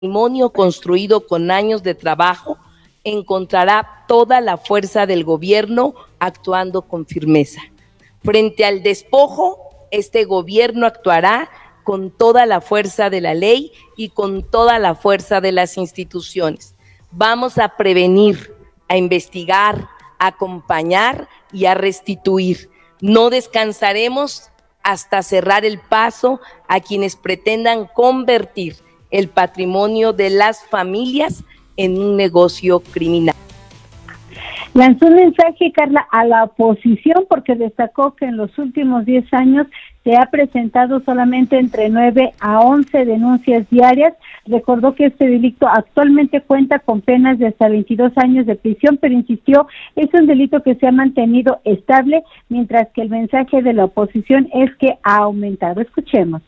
patrimonio construido con años de trabajo encontrará toda la fuerza del gobierno actuando con firmeza. Frente al despojo, este gobierno actuará con toda la fuerza de la ley y con toda la fuerza de las instituciones. Vamos a prevenir, a investigar, a acompañar y a restituir. No descansaremos hasta cerrar el paso a quienes pretendan convertir el patrimonio de las familias en un negocio criminal. Lanzó un mensaje, Carla, a la oposición porque destacó que en los últimos 10 años se ha presentado solamente entre 9 a 11 denuncias diarias. Recordó que este delito actualmente cuenta con penas de hasta 22 años de prisión, pero insistió, es un delito que se ha mantenido estable, mientras que el mensaje de la oposición es que ha aumentado. Escuchemos.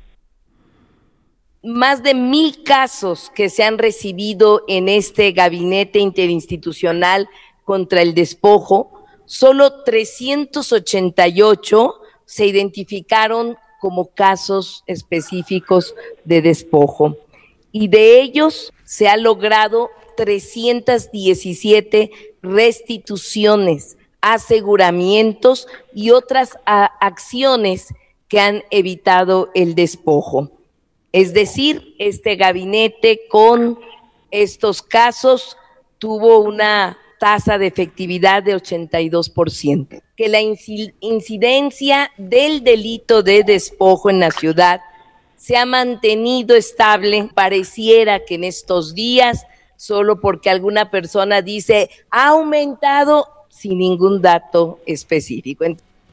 Más de 1,000 casos que se han recibido en este gabinete interinstitucional contra el despojo, solo 388 se identificaron como casos específicos de despojo, y de ellos se ha logrado 317 restituciones, aseguramientos y otras acciones que han evitado el despojo. Es decir, este gabinete con estos casos tuvo una tasa de efectividad de 82%. Que la incidencia del delito de despojo en la ciudad se ha mantenido estable. Pareciera que en estos días, solo porque alguna persona dice ha aumentado, sin ningún dato específico.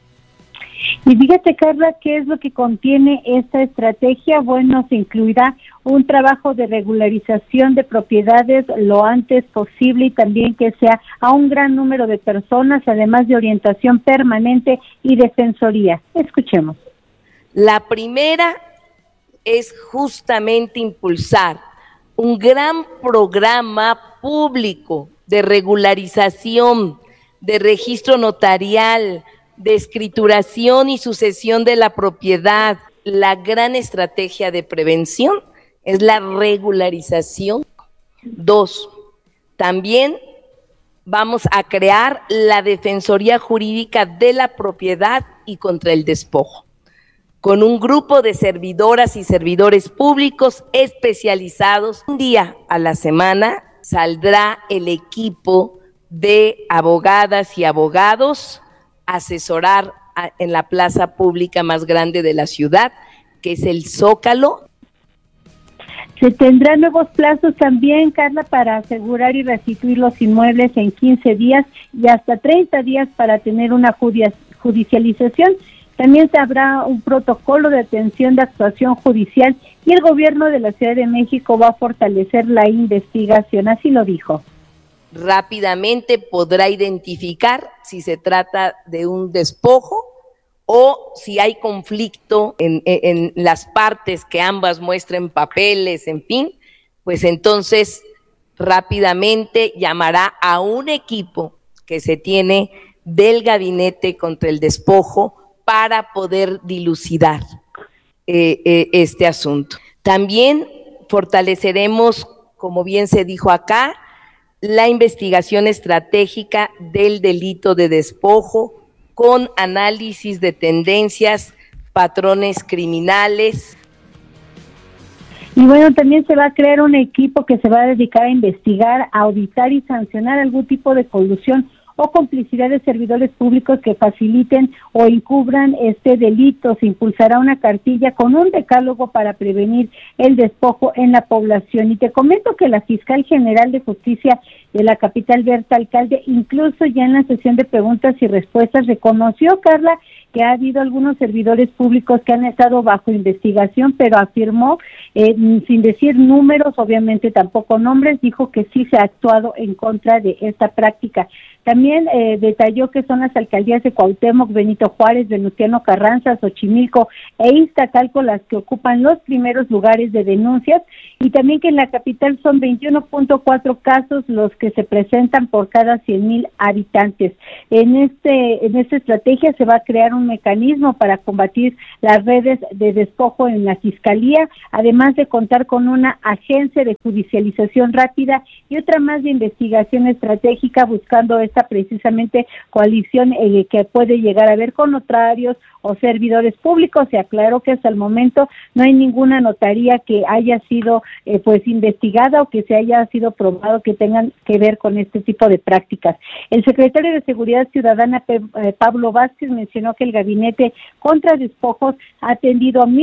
Y fíjate, Carla, ¿qué es lo que contiene esta estrategia? Bueno, se incluirá un trabajo de regularización de propiedades lo antes posible y también que sea a un gran número de personas, además de orientación permanente y defensoría. Escuchemos. La primera es justamente impulsar un gran programa público de regularización, de registro notarial, de escrituración y sucesión de la propiedad. La gran estrategia de prevención es la regularización. 2, también vamos a crear la Defensoría Jurídica de la Propiedad y contra el despojo, con un grupo de servidoras y servidores públicos especializados. Un día a la semana saldrá el equipo de abogadas y abogados asesorar en la plaza pública más grande de la ciudad, que es el Zócalo. Se tendrán nuevos plazos también, Carla, para asegurar y restituir los inmuebles en 15 días y hasta 30 días para tener una judicialización. También se habrá un protocolo de atención de actuación judicial y el gobierno de la Ciudad de México va a fortalecer la investigación, así lo dijo. Rápidamente podrá identificar si se trata de un despojo o si hay conflicto en las partes, que ambas muestren papeles, en fin, pues entonces rápidamente llamará a un equipo que se tiene del gabinete contra el despojo para poder dilucidar este asunto. También fortaleceremos, como bien se dijo acá, la investigación estratégica del delito de despojo con análisis de tendencias, patrones criminales. Y bueno, también se va a crear un equipo que se va a dedicar a investigar, a auditar y sancionar algún tipo de colusión o complicidad de servidores públicos que faciliten o encubran este delito. Se impulsará una cartilla con un decálogo para prevenir el despojo en la población. Y te comento que la fiscal general de justicia de la capital, Berta Alcalde, incluso ya en la sesión de preguntas y respuestas reconoció, Carla, que ha habido algunos servidores públicos que han estado bajo investigación, pero afirmó, sin decir números, obviamente tampoco nombres, dijo que sí se ha actuado en contra de esta práctica. También detalló que son las alcaldías de Cuauhtémoc, Benito Juárez, Venustiano Carranza, Xochimilco e Iztacalco las que ocupan los primeros lugares de denuncias, y también que en la capital son 21.4 casos los que se presentan por cada 100,000 habitantes. En esta estrategia se va a crear un un mecanismo para combatir las redes de despojo en la Fiscalía, además de contar con una agencia de judicialización rápida y otra más de investigación estratégica, buscando esta precisamente coalición que puede llegar a haber con notarios o servidores públicos. Se aclaró que hasta el momento no hay ninguna notaría que haya sido investigada o que se haya sido probado que tengan que ver con este tipo de prácticas. El secretario de Seguridad Ciudadana, Pablo Vázquez, mencionó que el gabinete contra despojos ha atendido a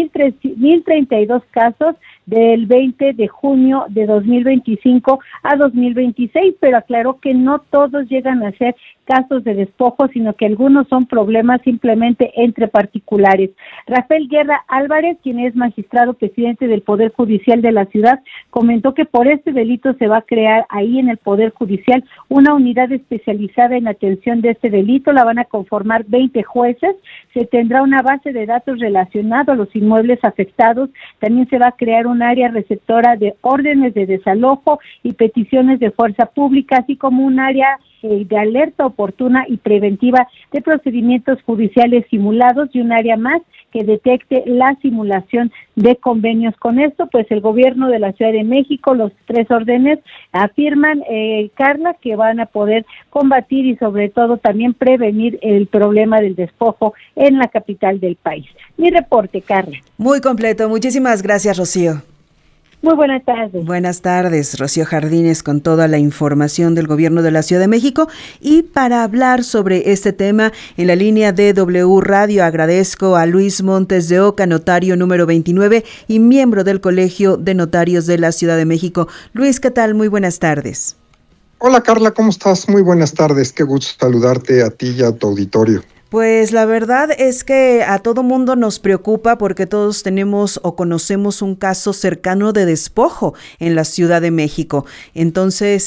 1,032 casos del 20 de junio de 2025 a 2026, pero aclaró que no todos llegan a ser casos de despojo, sino que algunos son problemas simplemente entre particulares. Rafael Guerra Álvarez, quien es magistrado presidente del Poder Judicial de la ciudad, comentó que por este delito se va a crear ahí en el Poder Judicial una unidad especializada en atención de este delito. La van a conformar 20 jueces, se tendrá una base de datos relacionada a los inmuebles afectados, también se va a crear un área receptora de órdenes de desalojo y peticiones de fuerza pública, así como un área de alerta oportuna y preventiva de procedimientos judiciales simulados y un área más que detecte la simulación de convenios. Con esto, pues el gobierno de la Ciudad de México, los 3 órdenes, afirman, Carla, que van a poder combatir y sobre todo también prevenir el problema del despojo en la capital del país. Mi reporte, Carla. Muy completo. Muchísimas gracias, Rocío. Muy buenas tardes. Buenas tardes, Rocío Jardines, con toda la información del Gobierno de la Ciudad de México. Y para hablar sobre este tema, en la línea de W Radio, agradezco a Luis Montes de Oca, notario número 29 y miembro del Colegio de Notarios de la Ciudad de México. Luis, ¿qué tal? Muy buenas tardes. Hola, Carla, ¿cómo estás? Muy buenas tardes. Qué gusto saludarte a ti y a tu auditorio. Pues la verdad es que a todo mundo nos preocupa porque todos tenemos o conocemos un caso cercano de despojo en la Ciudad de México. Entonces,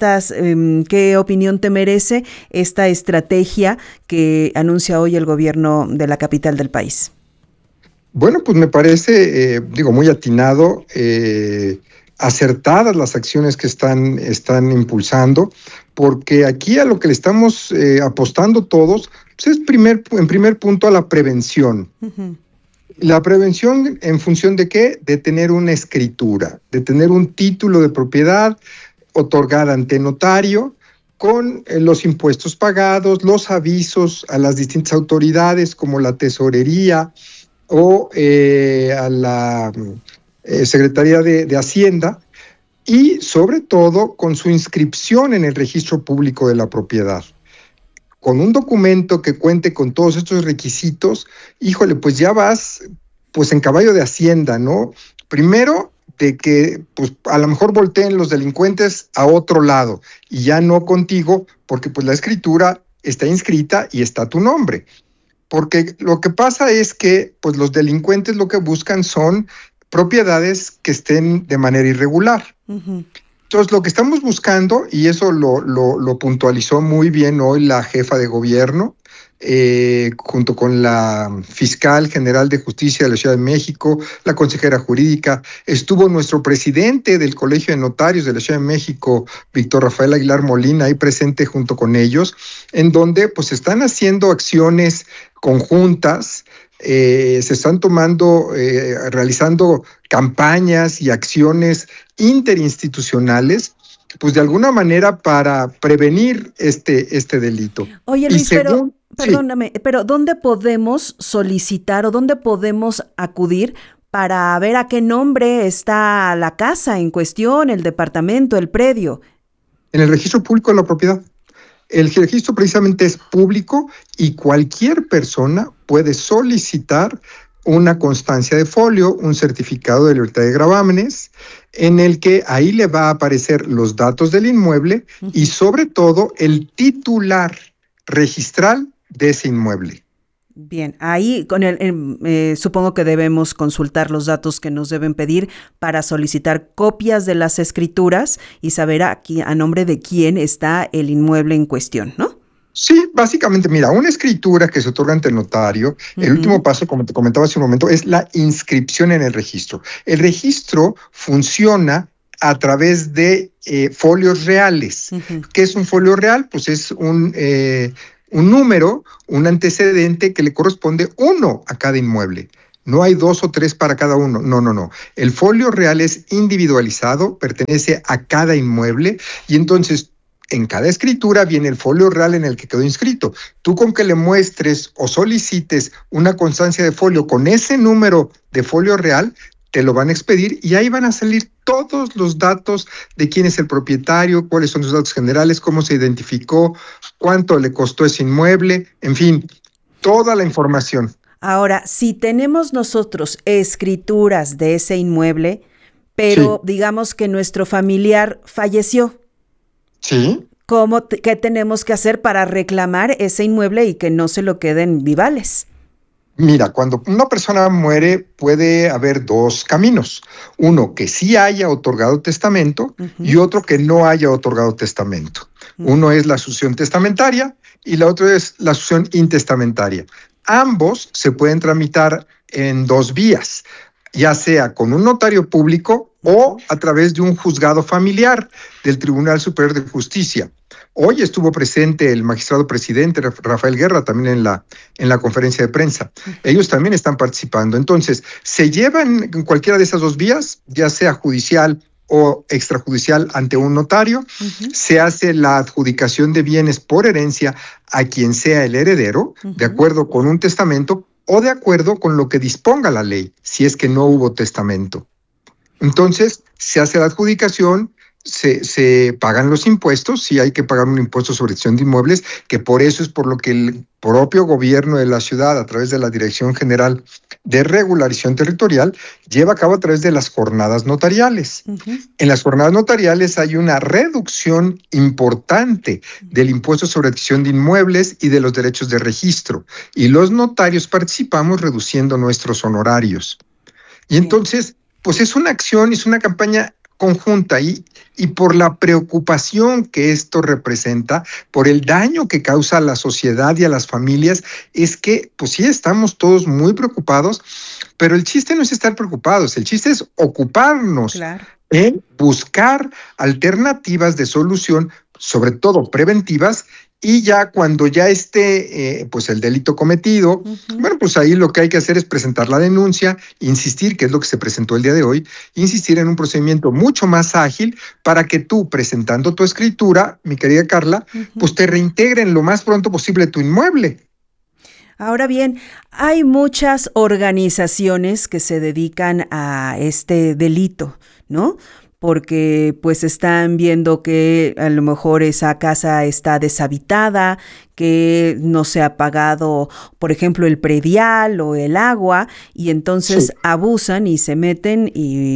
¿qué opinión te merece esta estrategia que anuncia hoy el gobierno de la capital del país? Bueno, pues me parece, muy atinado, acertadas las acciones que están impulsando, porque aquí a lo que le estamos apostando todos, pues es en primer punto a la prevención. Uh-huh. La prevención en función de ¿qué? De tener una escritura, de tener un título de propiedad otorgada ante notario, con los impuestos pagados, los avisos a las distintas autoridades como la Tesorería o a la Secretaría de Hacienda, y sobre todo con su inscripción en el registro público de la propiedad. Con un documento que cuente con todos estos requisitos, híjole, pues ya vas pues en caballo de Hacienda, ¿no? Primero, de que pues a lo mejor volteen los delincuentes a otro lado y ya no contigo, porque pues la escritura está inscrita y está tu nombre. Porque lo que pasa es que pues los delincuentes lo que buscan son propiedades que estén de manera irregular. Uh-huh. Entonces, lo que estamos buscando, y eso lo puntualizó muy bien hoy la jefa de gobierno, junto con la fiscal general de justicia de la Ciudad de México, la consejera jurídica, estuvo nuestro presidente del Colegio de Notarios de la Ciudad de México, Víctor Rafael Aguilar Molina, ahí presente junto con ellos, en donde pues están haciendo acciones conjuntas, se están realizando campañas y acciones interinstitucionales, pues de alguna manera para prevenir este delito. Oye, Luis, perdóname, pero ¿dónde podemos solicitar o dónde podemos acudir para ver a qué nombre está la casa en cuestión, el departamento, el predio? En el registro público de la propiedad. El registro precisamente es público y cualquier persona puede solicitar una constancia de folio, un certificado de libertad de gravámenes, en el que ahí le va a aparecer los datos del inmueble y sobre todo el titular registral de ese inmueble. Bien, ahí supongo que debemos consultar los datos que nos deben pedir para solicitar copias de las escrituras y saber aquí a nombre de quién está el inmueble en cuestión, ¿no? Sí, básicamente, mira, una escritura que se otorga ante el notario, el último paso, como te comentaba hace un momento, es la inscripción en el registro. El registro funciona a través de folios reales. Uh-huh. ¿Qué es un folio real? Pues es un un número, un antecedente que le corresponde uno a cada inmueble. No hay 2 o 3 para cada uno. No. El folio real es individualizado, pertenece a cada inmueble y entonces en cada escritura viene el folio real en el que quedó inscrito. Tú con que le muestres o solicites una constancia de folio con ese número de folio real, te lo van a expedir y ahí van a salir todos los datos de quién es el propietario, cuáles son los datos generales, cómo se identificó, cuánto le costó ese inmueble, en fin, toda la información. Ahora, si tenemos nosotros escrituras de ese inmueble, pero Sí. digamos que nuestro familiar falleció, Sí. ¿qué tenemos que hacer para reclamar ese inmueble y que no se lo queden vivales? Mira, cuando una persona muere puede haber 2 caminos. Uno, que sí haya otorgado testamento y otro que no haya otorgado testamento. Uno es la sucesión testamentaria y la otra es la sucesión intestamentaria. Ambos se pueden tramitar en 2 vías, ya sea con un notario público o a través de un juzgado familiar del Tribunal Superior de Justicia. Hoy estuvo presente el magistrado presidente Rafael Guerra también en la conferencia de prensa. Ellos también están participando. Entonces, se llevan en cualquiera de esas 2 vías, ya sea judicial o extrajudicial ante un notario, se hace la adjudicación de bienes por herencia a quien sea el heredero, de acuerdo con un testamento o de acuerdo con lo que disponga la ley, si es que no hubo testamento. Entonces, se hace la adjudicación, se pagan los impuestos, sí hay que pagar un impuesto sobre gestión de inmuebles, que por eso es por lo que el propio gobierno de la ciudad, a través de la Dirección General de Regularización Territorial, lleva a cabo a través de las jornadas notariales. En las jornadas notariales hay una reducción importante del impuesto sobre adquisición de inmuebles y de los derechos de registro, y los notarios participamos reduciendo nuestros honorarios. Y entonces, pues es una acción, es una campaña conjunta y por la preocupación que esto representa, por el daño que causa a la sociedad y a las familias, es que pues sí estamos todos muy preocupados, pero el chiste no es estar preocupados, el chiste es ocuparnos en buscar alternativas de solución, sobre todo preventivas, y ya cuando ya esté pues el delito cometido, bueno, pues ahí lo que hay que hacer es presentar la denuncia, insistir, que es lo que se presentó el día de hoy, insistir en un procedimiento mucho más ágil para que tú, presentando tu escritura, mi querida Carla, pues te reintegren lo más pronto posible tu inmueble. Ahora bien, hay muchas organizaciones que se dedican a este delito, ¿no? Porque pues están viendo que a lo mejor esa casa está deshabitada, que no se ha pagado, por ejemplo, el predial o el agua, y entonces abusan y se meten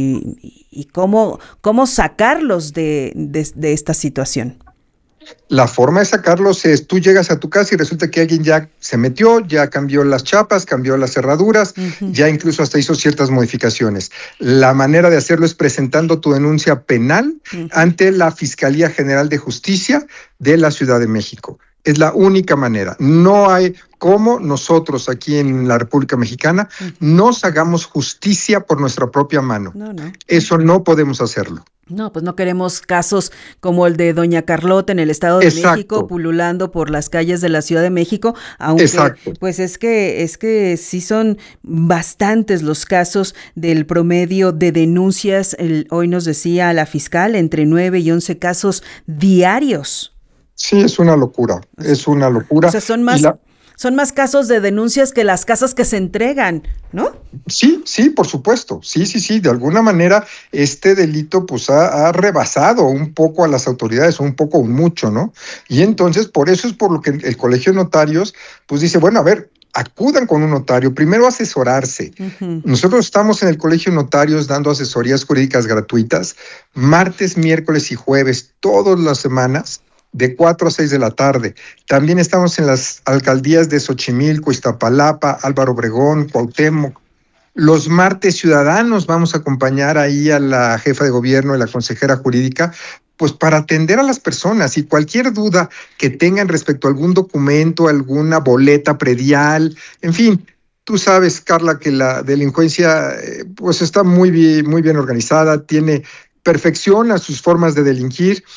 y cómo sacarlos de esta situación. La forma de sacarlos es, tú llegas a tu casa y resulta que alguien ya se metió, ya cambió las chapas, cambió las cerraduras, ya incluso hasta hizo ciertas modificaciones. La manera de hacerlo es presentando tu denuncia penal ante la Fiscalía General de Justicia de la Ciudad de México. Es la única manera. No hay cómo nosotros aquí en la República Mexicana nos hagamos justicia por nuestra propia mano. No. Eso no podemos hacerlo. No, pues no queremos casos como el de Doña Carlota en el Estado de México, pululando por las calles de la Ciudad de México, aunque pues es que sí son bastantes los casos del promedio de denuncias. Hoy nos decía la fiscal, entre 9 y 11 casos diarios. Sí, es una locura, es una locura. O sea, son más casos de denuncias que las casas que se entregan, ¿no? Sí, por supuesto. Sí. De alguna manera, este delito pues ha rebasado un poco a las autoridades, un poco, un mucho, ¿no? Y entonces, por eso es por lo que el Colegio de Notarios pues dice, bueno, a ver, acudan con un notario, primero asesorarse. Nosotros estamos en el Colegio de Notarios dando asesorías jurídicas gratuitas, martes, miércoles y jueves, todas las semanas, de 4 a 6 de la tarde. También estamos en las alcaldías de Xochimilco, Iztapalapa, Álvaro Obregón, Cuauhtémoc. Los martes ciudadanos vamos a acompañar ahí a la jefa de gobierno y la consejera jurídica, pues para atender a las personas y cualquier duda que tengan respecto a algún documento, alguna boleta predial, en fin. Tú sabes, Carla, que la delincuencia pues está muy bien organizada, perfecciona sus formas de delinquir.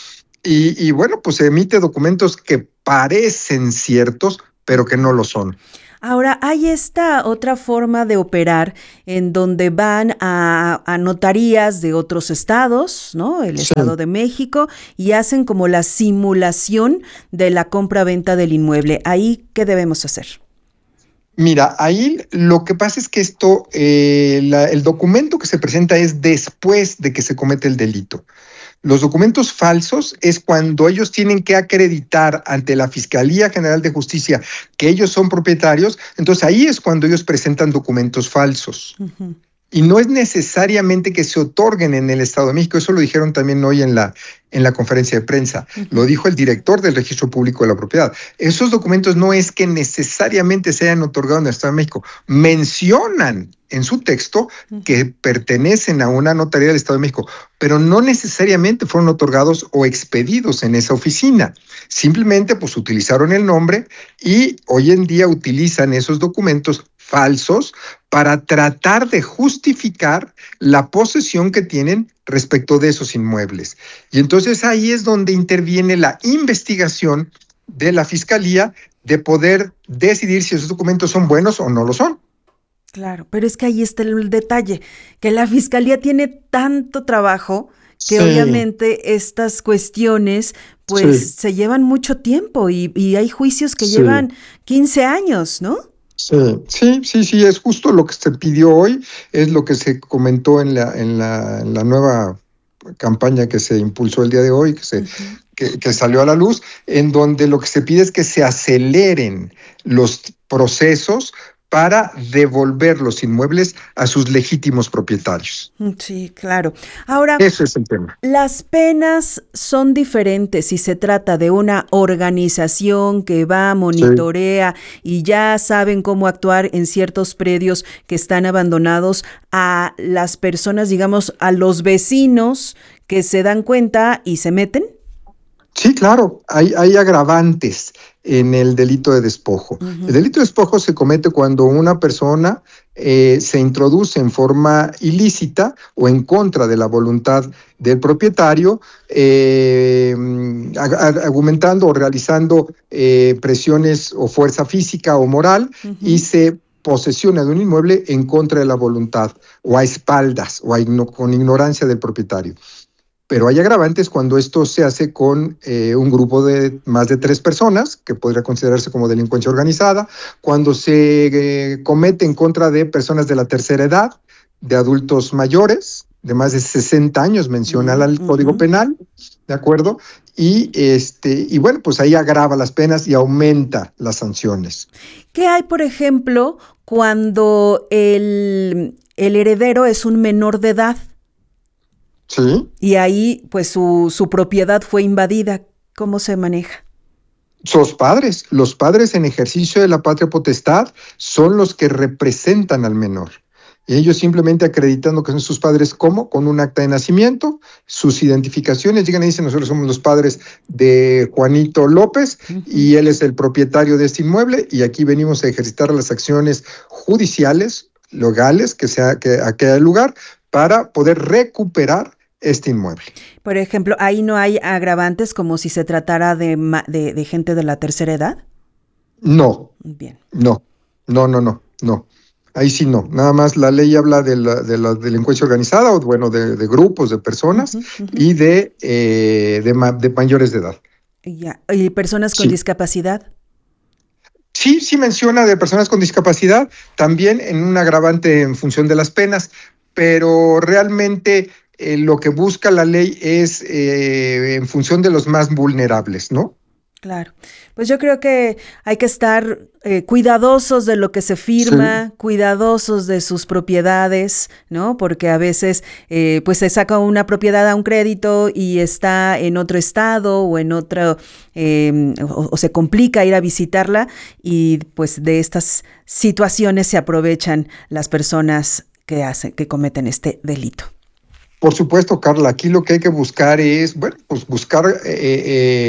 y bueno, pues se emite documentos que parecen ciertos, pero que no lo son. Ahora, hay esta otra forma de operar en donde van a notarías de otros estados, ¿no? El Sí. Estado de México, y hacen como la simulación de la compra-venta del inmueble. ¿Ahí qué debemos hacer? Mira, ahí lo que pasa es que el documento que se presenta es después de que se comete el delito. Los documentos falsos es cuando ellos tienen que acreditar ante la Fiscalía General de Justicia que ellos son propietarios, entonces ahí es cuando ellos presentan documentos falsos. Ujú. Y no es necesariamente que se otorguen en el Estado de México, eso lo dijeron también hoy en la conferencia de prensa, lo dijo el director del Registro Público de la Propiedad. Esos documentos no es que necesariamente se hayan otorgado en el Estado de México, mencionan en su texto que pertenecen a una notaría del Estado de México, pero no necesariamente fueron otorgados o expedidos en esa oficina. Simplemente pues utilizaron el nombre y hoy en día utilizan esos documentos falsos para tratar de justificar la posesión que tienen respecto de esos inmuebles. Y entonces ahí es donde interviene la investigación de la Fiscalía de poder decidir si esos documentos son buenos o no lo son. Claro, pero es que ahí está el detalle, que la Fiscalía tiene tanto trabajo que Sí. obviamente estas cuestiones pues Sí. se llevan mucho tiempo y hay juicios que Sí. llevan 15 años, ¿no? Sí, es justo lo que se pidió hoy, es lo que se comentó en la nueva campaña que se impulsó el día de hoy, que salió a la luz, en donde lo que se pide es que se aceleren los procesos para devolver los inmuebles a sus legítimos propietarios. Sí, claro. Ahora, Ese es el tema. las penas son diferentes si se trata de una organización que va, monitorea y ya saben cómo actuar en ciertos predios que están abandonados, a las personas, digamos, a los vecinos que se dan cuenta y se meten. Sí, claro, hay agravantes en el delito de despojo. El delito de despojo se comete cuando una persona se introduce en forma ilícita o en contra de la voluntad del propietario, argumentando o realizando presiones o fuerza física o moral y se posesiona de un inmueble en contra de la voluntad o a espaldas o con ignorancia del propietario. Pero hay agravantes cuando esto se hace con un grupo de más de 3 personas, que podría considerarse como delincuencia organizada, cuando se comete en contra de personas de la tercera edad, de adultos mayores, de más de 60 años, menciona el Código Penal, ¿de acuerdo? Y bueno, pues ahí agrava las penas y aumenta las sanciones. ¿Qué hay, por ejemplo, cuando el heredero es un menor de edad? Sí. Y ahí, pues, su propiedad fue invadida. ¿Cómo se maneja? Los padres en ejercicio de la patria potestad son los que representan al menor. Y ellos simplemente acreditando que son sus padres, ¿cómo? Con un acta de nacimiento, sus identificaciones, llegan y dicen, nosotros somos los padres de Juanito López y él es el propietario de este inmueble y aquí venimos a ejercitar las acciones judiciales, legales, que haya lugar para poder recuperar este inmueble. Por ejemplo, ¿ahí no hay agravantes como si se tratara de gente de la tercera edad? No. Bien. No. Ahí sí no. Nada más la ley habla de la delincuencia organizada, o bueno, de grupos de personas y de mayores de edad. Ya. ¿Y personas con discapacidad? Sí menciona de personas con discapacidad, también en un agravante en función de las penas, pero realmente lo que busca la ley es en función de los más vulnerables, ¿no? Claro. Pues yo creo que hay que estar cuidadosos de lo que se firma, cuidadosos de sus propiedades, ¿no? Porque a veces pues se saca una propiedad a un crédito y está en otro estado o en otro, o se complica ir a visitarla y pues de estas situaciones se aprovechan las personas que cometen este delito. Por supuesto, Carla, aquí lo que hay que buscar es, bueno, pues buscar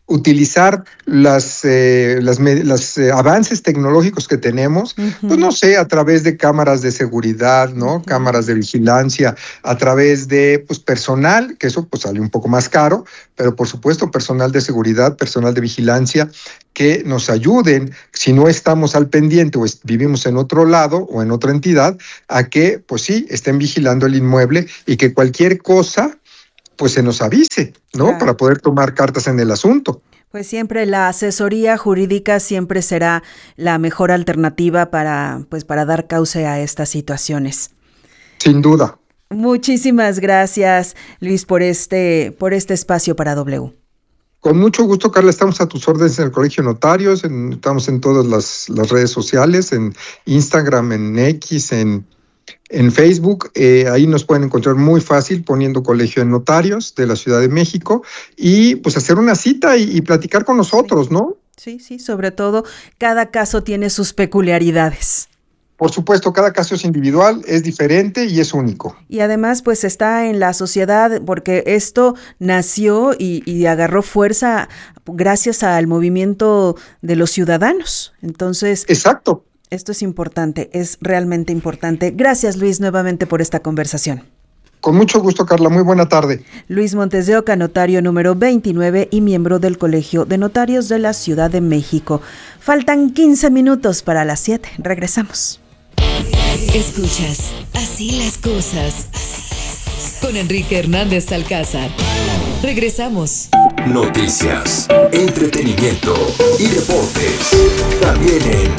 utilizar los avances tecnológicos que tenemos, pues no sé, a través de cámaras de seguridad, ¿no? Cámaras de vigilancia, a través de pues personal, que eso pues sale un poco más caro, pero por supuesto personal de seguridad, personal de vigilancia, que nos ayuden, si no estamos al pendiente o vivimos en otro lado o en otra entidad, a que pues sí, estén vigilando el inmueble y que cualquier cosa pues se nos avise, ¿no? Claro. Para poder tomar cartas en el asunto. Pues siempre la asesoría jurídica siempre será la mejor alternativa para dar cauce a estas situaciones. Sin duda. Muchísimas gracias, Luis, por este espacio para W. Con mucho gusto, Carla, estamos a tus órdenes en el Colegio de Notarios, estamos en todas las redes sociales, en Instagram, en X, en Facebook, ahí nos pueden encontrar muy fácil poniendo Colegio de Notarios de la Ciudad de México y pues hacer una cita y platicar con nosotros, ¿no? Sí, sobre todo cada caso tiene sus peculiaridades. Por supuesto, cada caso es individual, es diferente y es único. Y además pues está en la sociedad porque esto nació y agarró fuerza gracias al movimiento de los ciudadanos. Entonces, exacto. Esto es importante, es realmente importante. Gracias, Luis, nuevamente por esta conversación. Con mucho gusto, Carla. Muy buena tarde. Luis Montes de Oca, notario número 29 y miembro del Colegio de Notarios de la Ciudad de México. Faltan 15 minutos para las 7. Regresamos. Escuchas Así las cosas con Enrique Hernández Alcázar. Regresamos. Noticias, entretenimiento y deportes. También en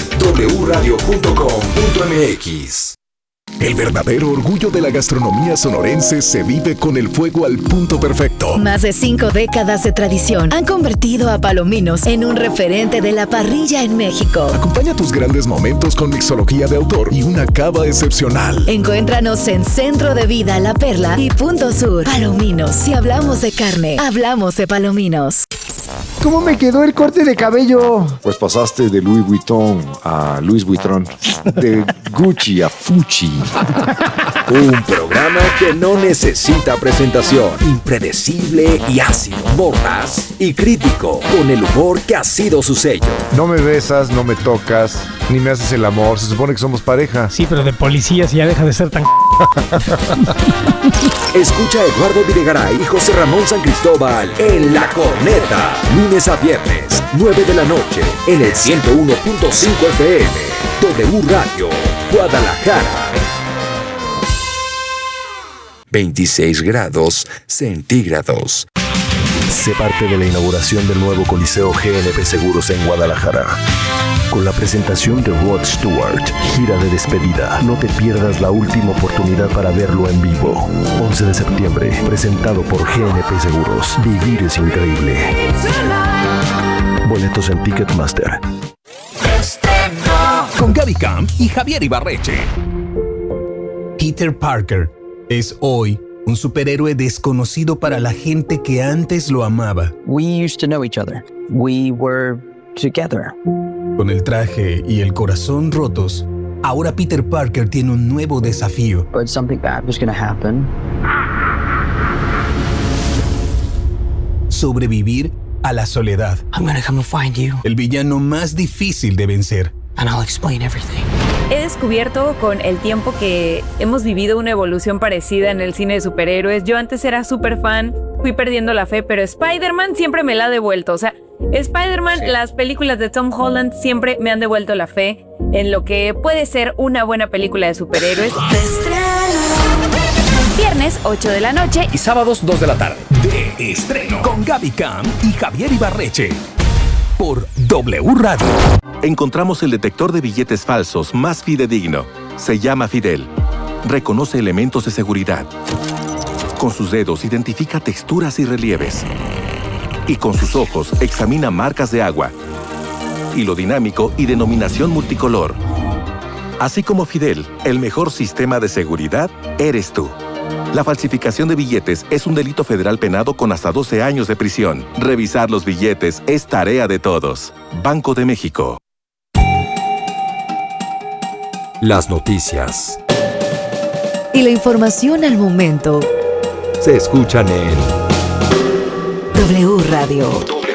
wradio.com.mx. El verdadero orgullo de la gastronomía sonorense se vive con el fuego al punto perfecto. Más de 5 décadas de tradición han convertido a Palominos en un referente de la parrilla en México. Acompaña tus grandes momentos con mixología de autor y una cava excepcional. Encuéntranos en Centro de Vida La Perla y Punto Sur. Palominos, si hablamos de carne, hablamos de Palominos. ¿Cómo me quedó el corte de cabello? Pues pasaste de Louis Vuitton a Luis Vuitton, de Gucci a Fucci. Un programa que no necesita presentación. Impredecible y ácido, mordaz y crítico, con el humor que ha sido su sello. No me besas, no me tocas, ni me haces el amor. Se supone que somos pareja. Sí, pero de policías ya deja de ser tan... Escucha a Eduardo Videgaray y José Ramón San Cristóbal en La Corneta. Lunes a viernes, 9 de la noche, en el 101.5 FM. W Radio, Guadalajara. 26 grados centígrados. Sé parte de la inauguración del nuevo Coliseo GNP Seguros en Guadalajara. Con la presentación de Rod Stewart, gira de despedida. No te pierdas la última oportunidad para verlo en vivo. 11 de septiembre, presentado por GNP Seguros. Vivir es increíble. Boletos en Ticketmaster. Con Gaby Camp y Javier Ibarreche. Peter Parker es hoy un superhéroe desconocido para la gente que antes lo amaba. We used to know each other. We were together. Con el traje y el corazón rotos, ahora Peter Parker tiene un nuevo desafío. But something bad was going to happen. Sobrevivir a la soledad. I'm going to come and find you. El villano más difícil de vencer. And I'll explain everything. He descubierto con el tiempo que hemos vivido una evolución parecida en el cine de superhéroes. Yo antes era súper fan, fui perdiendo la fe, pero Spider-Man siempre me la ha devuelto. O sea, Spider-Man, sí. Las películas de Tom Holland siempre me han devuelto la fe en lo que puede ser una buena película de superhéroes. Viernes, 8 de la noche. Y sábados, 2 de la tarde. De estreno. Con Gaby Camp y Javier Ibarreche. Por W Radio. Encontramos el detector de billetes falsos más fidedigno. Se llama Fidel. Reconoce elementos de seguridad. Con sus dedos identifica texturas y relieves. Y con sus ojos examina marcas de agua, hilo dinámico y denominación multicolor. Así como Fidel, el mejor sistema de seguridad eres tú. La falsificación de billetes es un delito federal penado con hasta 12 años de prisión. Revisar los billetes es tarea de todos. Banco de México. Las noticias y la información al momento se escuchan en W Radio. W Radio.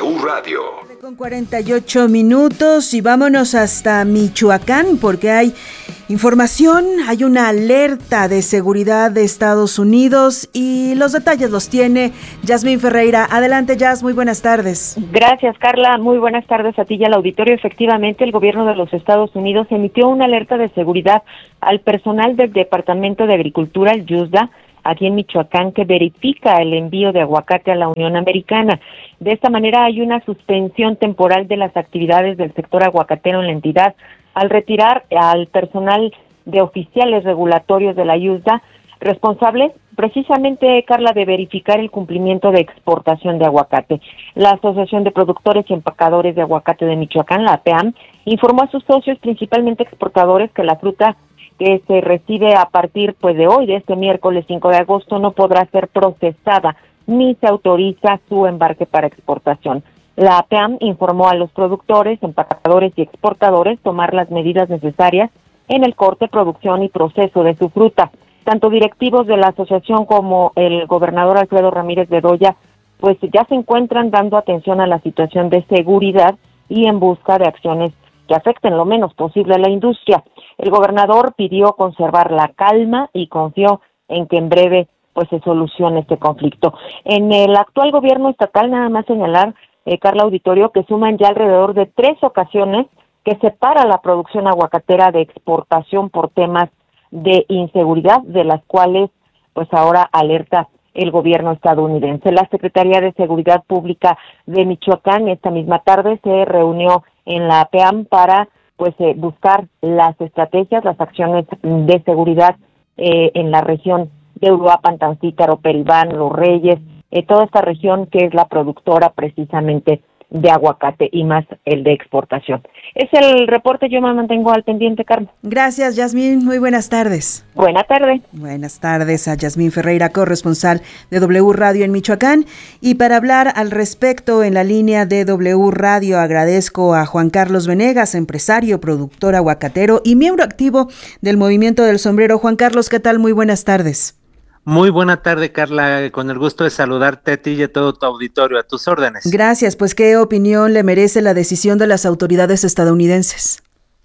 Radio. Con 48 minutos y vámonos hasta Michoacán porque hay información, hay una alerta de seguridad de Estados Unidos y los detalles los tiene Yasmín Ferreira. Adelante, Yas, muy buenas tardes. Gracias, Carla. Muy buenas tardes a ti y al auditorio. Efectivamente, el gobierno de los Estados Unidos emitió una alerta de seguridad al personal del Departamento de Agricultura, el USDA, aquí en Michoacán, que verifica el envío de aguacate a la Unión Americana. De esta manera hay una suspensión temporal de las actividades del sector aguacatero en la entidad al retirar al personal de oficiales regulatorios de la USDA responsables precisamente, Carla, de verificar el cumplimiento de exportación de aguacate. La Asociación de Productores y Empacadores de Aguacate de Michoacán, la APEAM, informó a sus socios, principalmente exportadores, que la fruta que se recibe a partir de hoy, de este miércoles 5 de agosto, no podrá ser procesada ni se autoriza su embarque para exportación. La APEAM informó a los productores, empacadores y exportadores tomar las medidas necesarias en el corte, producción y proceso de su fruta. Tanto directivos de la asociación como el gobernador Alfredo Ramírez Bedoya, pues ya se encuentran dando atención a la situación de seguridad y en busca de acciones que afecten lo menos posible a la industria. El gobernador pidió conservar la calma y confió en que en breve se solucione este conflicto. En el actual gobierno estatal, nada más señalar, Carla Auditorio, que suman ya alrededor de 3 ocasiones que separa la producción aguacatera de exportación por temas de inseguridad, de las cuales ahora alerta el gobierno estadounidense. La Secretaría de Seguridad Pública de Michoacán esta misma tarde se reunió en la APEAM para buscar las estrategias, las acciones de seguridad en la región de Uruapan, Tancítaro, Peribán, Los Reyes, toda esta región que es la productora precisamente de aguacate y más el de exportación. Es el reporte, yo me mantengo al pendiente, Carmen. Gracias, Yasmín, muy buenas tardes. Buenas tardes. Buenas tardes a Yasmín Ferreira, corresponsal de W Radio en Michoacán. Y para hablar al respecto en la línea de W Radio, agradezco a Juan Carlos Venegas, empresario, productor aguacatero y miembro activo del Movimiento del Sombrero. Juan Carlos, ¿qué tal? Muy buenas tardes. Muy buena tarde, Carla, con el gusto de saludarte a ti y a todo tu auditorio, a tus órdenes. Gracias, pues ¿qué opinión le merece la decisión de las autoridades estadounidenses?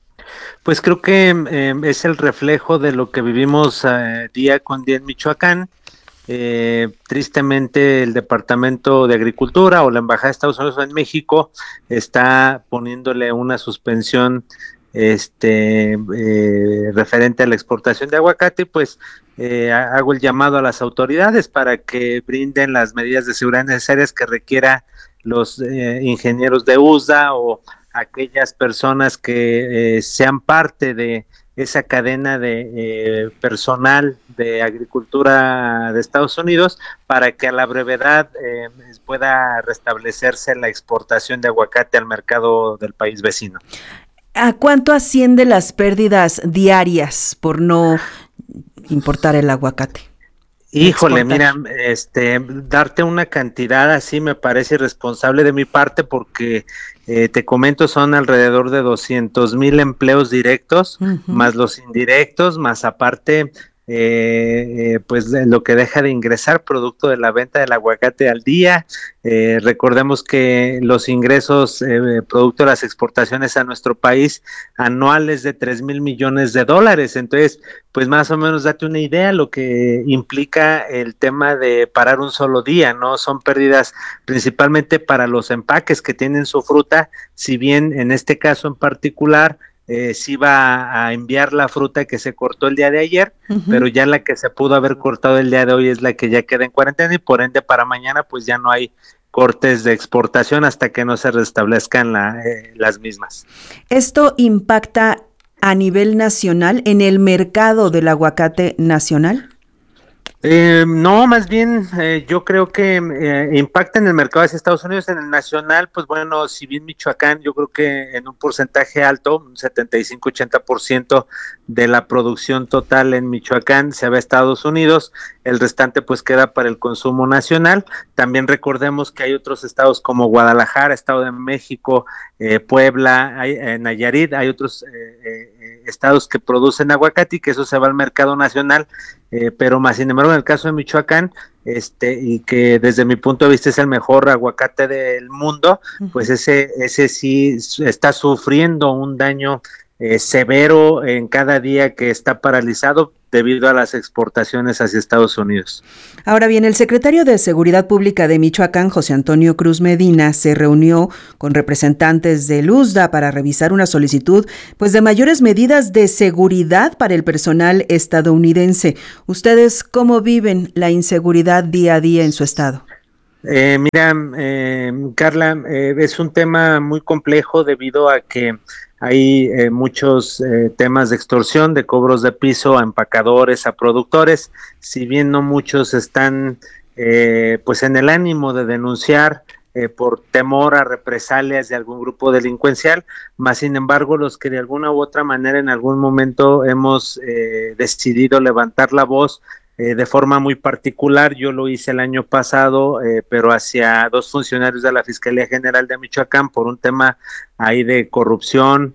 Pues creo que es el reflejo de lo que vivimos día con día en Michoacán. Tristemente el Departamento de Agricultura o la Embajada de Estados Unidos en México está poniéndole una suspensión referente a la exportación de aguacate, hago el llamado a las autoridades para que brinden las medidas de seguridad necesarias que requiera los ingenieros de USDA o aquellas personas que sean parte de esa cadena de personal de agricultura de Estados Unidos para que a la brevedad pueda restablecerse la exportación de aguacate al mercado del país vecino. ¿A cuánto ascienden las pérdidas diarias por no importar el aguacate? Híjole, mira, darte una cantidad así me parece irresponsable de mi parte porque te comento son alrededor de 200,000 empleos directos, más los indirectos, más aparte lo que deja de ingresar producto de la venta del aguacate al día. Recordemos que los ingresos producto de las exportaciones a nuestro país anuales de 3,000 millones de dólares. Entonces, pues más o menos date una idea lo que implica el tema de parar un solo día, ¿no? Son pérdidas principalmente para los empaques que tienen su fruta, si bien en este caso en particular sí va a enviar la fruta que se cortó el día de ayer, pero ya la que se pudo haber cortado el día de hoy es la que ya queda en cuarentena y por ende para mañana pues ya no hay cortes de exportación hasta que no se restablezcan las mismas. ¿Esto impacta a nivel nacional en el mercado del aguacate nacional? No, más bien yo creo que impacta en el mercado de Estados Unidos. En el nacional, pues bueno, si bien Michoacán, yo creo que en un porcentaje alto, un 75-80% de la producción total en Michoacán se va a Estados Unidos, el restante pues queda para el consumo nacional. También recordemos que hay otros estados como Guadalajara, Estado de México, Puebla, Nayarit, hay otros estados que producen aguacate y que eso se va al mercado nacional, pero más sin embargo en el caso de Michoacán, y que desde mi punto de vista es el mejor aguacate del mundo, pues ese sí está sufriendo un daño severo en cada día que está paralizado debido a las exportaciones hacia Estados Unidos. Ahora bien, el secretario de Seguridad Pública de Michoacán, José Antonio Cruz Medina, se reunió con representantes del USDA para revisar una solicitud pues de mayores medidas de seguridad para el personal estadounidense. ¿Ustedes cómo viven la inseguridad día a día en su estado? Mira, Carla, es un tema muy complejo debido a que hay muchos temas de extorsión, de cobros de piso a empacadores, a productores, si bien no muchos están pues en el ánimo de denunciar por temor a represalias de algún grupo delincuencial, más sin embargo los que de alguna u otra manera en algún momento hemos decidido levantar la voz de forma muy particular. Yo lo hice el año pasado, pero hacia 2 funcionarios de la Fiscalía General de Michoacán por un tema ahí de corrupción.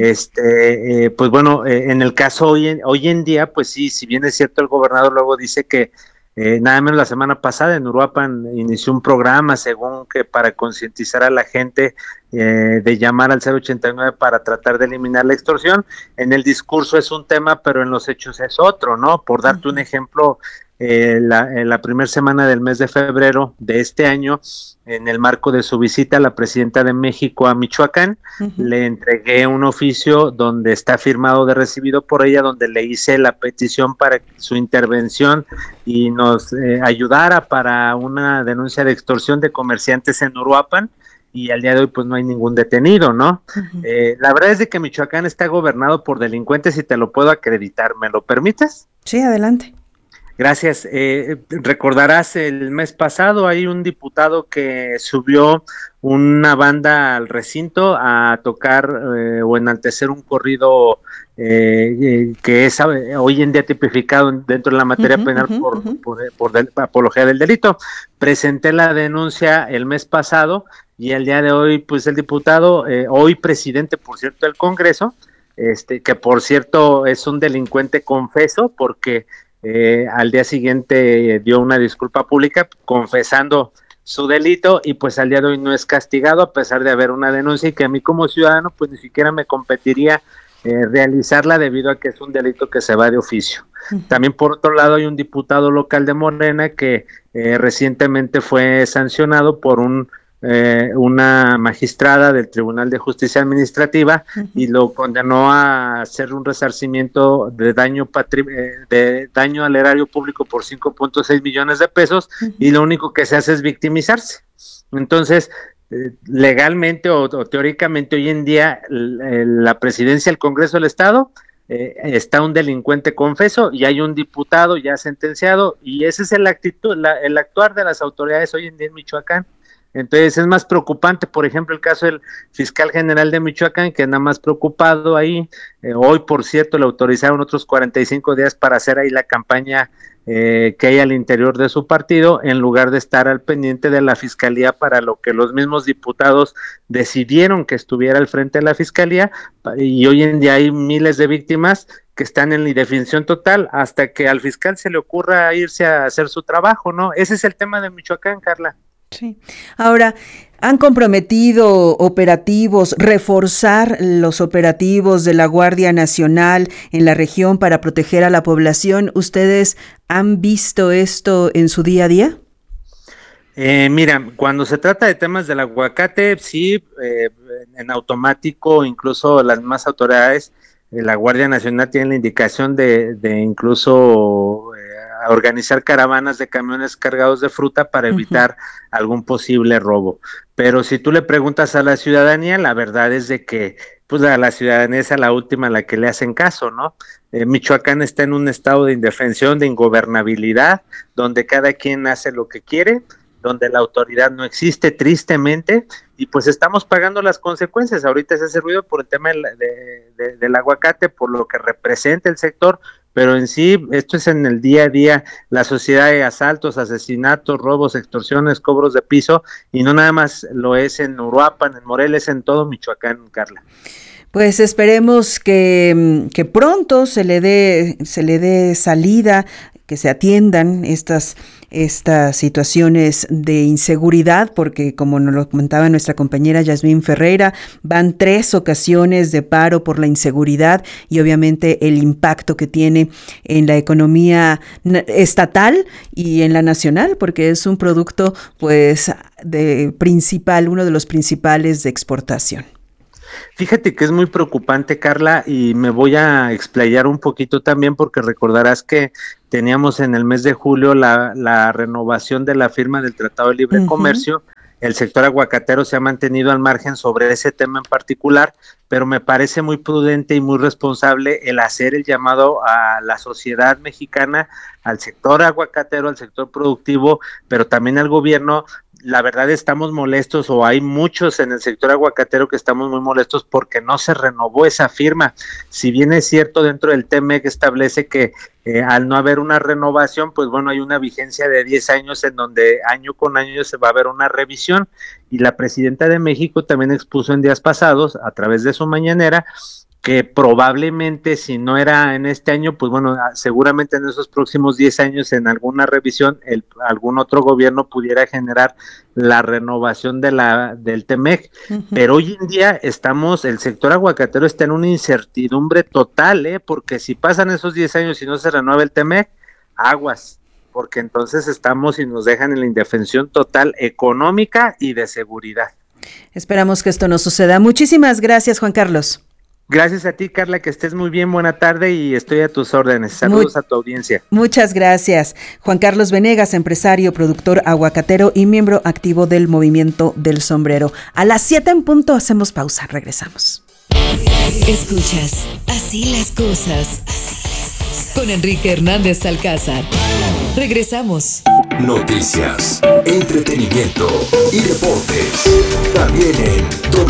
Pues bueno, en el caso hoy en día, pues sí, si bien es cierto, el gobernador luego dice que nada menos la semana pasada en Uruapan inició un programa, según que para concientizar a la gente de llamar al 089 para tratar de eliminar la extorsión. En el discurso es un tema, pero en los hechos es otro, ¿no? Por darte un ejemplo, la primera semana del mes de febrero de este año, en el marco de su visita a la presidenta de México a Michoacán, le entregué un oficio donde está firmado de recibido por ella, donde le hice la petición para su intervención y nos ayudara para una denuncia de extorsión de comerciantes en Uruapan, y al día de hoy pues no hay ningún detenido, ¿no? La verdad es de que Michoacán está gobernado por delincuentes y te lo puedo acreditar, ¿me lo permites? Sí, adelante. Gracias. Recordarás el mes pasado hay un diputado que subió una banda al recinto a tocar o enaltecer un corrido que es hoy en día tipificado dentro de la materia penal por apología del delito. Presenté la denuncia el mes pasado y el día de hoy, pues el diputado, hoy presidente, por cierto, del Congreso, que por cierto es un delincuente confeso, porque al día siguiente dio una disculpa pública confesando su delito y pues al día de hoy no es castigado a pesar de haber una denuncia, y que a mí como ciudadano pues ni siquiera me competiría realizarla debido a que es un delito que se va de oficio. También por otro lado hay un diputado local de Morena que recientemente fue sancionado por una magistrada del Tribunal de Justicia Administrativa y lo condenó a hacer un resarcimiento de daño al erario público por 5.6 millones de pesos y lo único que se hace es victimizarse. Entonces, legalmente o teóricamente hoy en día la presidencia del Congreso del Estado está un delincuente confeso y hay un diputado ya sentenciado, y ese es el actuar de las autoridades hoy en día en Michoacán. Entonces es más preocupante, por ejemplo, el caso del fiscal general de Michoacán, que anda más preocupado ahí. Hoy, por cierto, le autorizaron otros 45 días para hacer ahí la campaña que hay al interior de su partido, en lugar de estar al pendiente de la fiscalía para lo que los mismos diputados decidieron que estuviera al frente de la fiscalía, y hoy en día hay miles de víctimas que están en indefensión total hasta que al fiscal se le ocurra irse a hacer su trabajo, ¿no? Ese es el tema de Michoacán, Carla. Sí. Ahora, ¿han comprometido operativos, reforzar los operativos de la Guardia Nacional en la región para proteger a la población? ¿Ustedes han visto esto en su día a día? Mira, cuando se trata de temas del aguacate, sí, en automático, incluso las más autoridades, la Guardia Nacional tiene la indicación de incluso organizar caravanas de camiones cargados de fruta para evitar algún posible robo. Pero si tú le preguntas a la ciudadanía, la verdad es de que pues a la ciudadanía es a la última a la que le hacen caso, ¿no? Michoacán está en un estado de indefensión, de ingobernabilidad, donde cada quien hace lo que quiere, donde la autoridad no existe, tristemente, y pues estamos pagando las consecuencias. Ahorita se hace ruido por el tema del aguacate, por lo que representa el sector, pero en sí, esto es en el día a día, la sociedad de asaltos, asesinatos, robos, extorsiones, cobros de piso, y no nada más lo es en Uruapan, en Morelos, en todo Michoacán, Carla. Pues esperemos que pronto se le dé salida, que se atiendan estas situaciones de inseguridad, porque como nos lo comentaba nuestra compañera Yasmín Ferreira, van 3 ocasiones de paro por la inseguridad y obviamente el impacto que tiene en la economía estatal y en la nacional, porque es un producto pues uno de los principales de exportación. Fíjate que es muy preocupante, Carla, y me voy a explayar un poquito también porque recordarás que teníamos en el mes de julio la renovación de la firma del Tratado de Libre Comercio. El sector aguacatero se ha mantenido al margen sobre ese tema en particular, pero me parece muy prudente y muy responsable el hacer el llamado a la sociedad mexicana, al sector aguacatero, al sector productivo, pero también al gobierno. La verdad estamos molestos, o hay muchos en el sector aguacatero que estamos muy molestos porque no se renovó esa firma. Si bien es cierto, dentro del TEMEC establece que al no haber una renovación, pues bueno, hay una vigencia de 10 años en donde año con año se va a ver una revisión, y la presidenta de México también expuso en días pasados, a través de su mañanera, que probablemente si no era en este año, pues bueno, seguramente en esos próximos 10 años en alguna revisión, algún otro gobierno pudiera generar la renovación del TEMEC, pero hoy en día el sector aguacatero está en una incertidumbre total, porque si pasan esos 10 años y no se renueva el TEMEC, aguas, porque entonces estamos y nos dejan en la indefensión total económica y de seguridad. Esperamos que esto no suceda. Muchísimas gracias, Juan Carlos. Gracias a ti, Carla, que estés muy bien, buena tarde y estoy a tus órdenes. Saludos a tu audiencia. Muchas gracias. Juan Carlos Venegas, empresario, productor aguacatero y miembro activo del Movimiento del Sombrero. A las 7 en punto hacemos pausa, regresamos. Escuchas Así las cosas con Enrique Hernández Alcázar. Regresamos. Noticias, entretenimiento y deportes. También en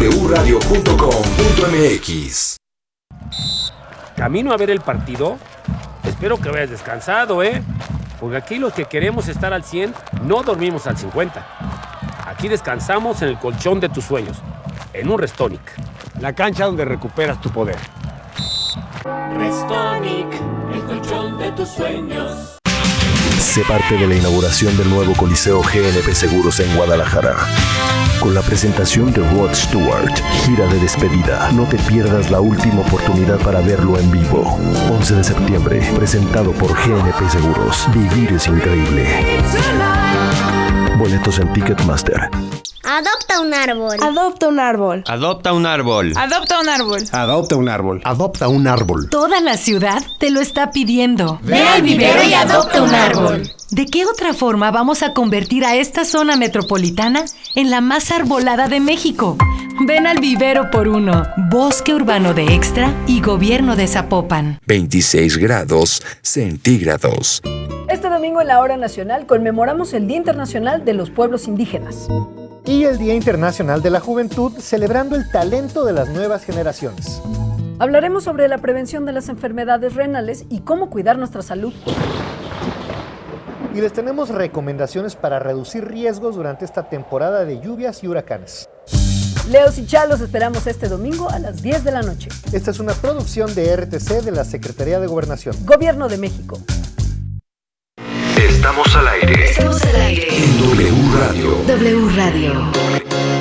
wradio.com.mx. Camino a ver el partido. Espero que vayas descansado, porque aquí los que queremos estar al 100 no dormimos al 50. Aquí descansamos en el colchón de tus sueños, en un Restonic, la cancha donde recuperas tu poder. Restonic, el colchón de tus sueños. Sé parte de la inauguración del nuevo Coliseo GNP Seguros en Guadalajara. Con la presentación de Rod Stewart, gira de despedida. No te pierdas la última oportunidad para verlo en vivo. 11 de septiembre, presentado por GNP Seguros. Vivir es increíble. Boletos en Ticketmaster. Adopta un árbol. Adopta un árbol. Adopta un árbol. Adopta un árbol. Adopta un árbol. Adopta un árbol. Toda la ciudad te lo está pidiendo. Ve al vivero y adopta un árbol. ¿De qué otra forma vamos a convertir a esta zona metropolitana en la más arbolada de México? Ven al vivero por uno. Bosque Urbano de Extra y Gobierno de Zapopan. 26 grados centígrados. Este domingo en la Hora Nacional conmemoramos el Día Internacional de los Pueblos Indígenas. Y el Día Internacional de la Juventud, celebrando el talento de las nuevas generaciones. Hablaremos sobre la prevención de las enfermedades renales y cómo cuidar nuestra salud. Y les tenemos recomendaciones para reducir riesgos durante esta temporada de lluvias y huracanes. Leos y Chalos esperamos este domingo a las 10 de la noche. Esta es una producción de RTC de la Secretaría de Gobernación. Gobierno de México. Estamos al aire. Estamos al aire. En W Radio. W Radio.